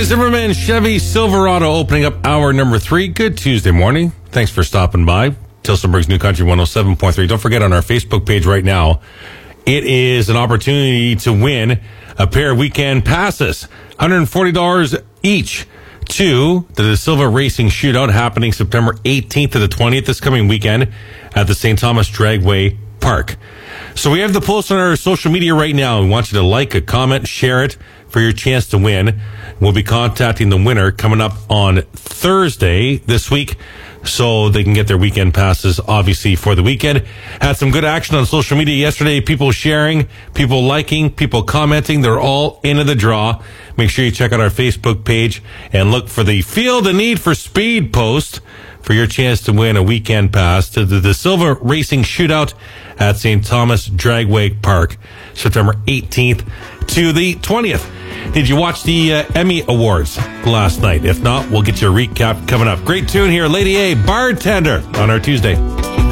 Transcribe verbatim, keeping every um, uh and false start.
Zimmerman Chevy Silverado opening up hour number three. Good Tuesday morning. Thanks for stopping by. Tillsonburg's New Country one oh seven point three. Don't forget, on our Facebook page right now, it is an opportunity to win a pair of weekend passes. one hundred forty dollars each to the De Silva Racing Shootout happening September eighteenth to the twentieth this coming weekend at the Saint Thomas Dragway Park. So we have the post on our social media right now. We want you to like, a comment, share it for your chance to win. We'll be contacting the winner coming up on Thursday this week, so they can get their weekend passes, obviously, for the weekend. Had some good action on social media yesterday. People sharing, people liking, people commenting. They're all into the draw. Make sure you check out our Facebook page and look for the Feel the Need for Speed post for your chance to win a weekend pass to the De Silva Racing Shootout at Saint Thomas Dragway Park, September eighteenth to the twentieth. Did you watch the uh, Emmy Awards last night? If not, we'll get you a recap coming up. Great tune here, Lady A, Bartender, on our Tuesday.